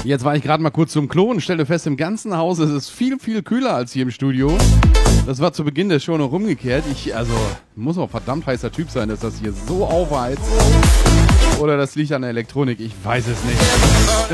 Jetzt war ich gerade mal kurz zum Klo und stellte fest, im ganzen Haus ist es viel, viel kühler als hier im Studio. Das war zu Beginn der Show noch umgekehrt. Muss auch verdammt heißer Typ sein, dass das hier so aufheizt. Oder das liegt an der Elektronik, ich weiß es nicht.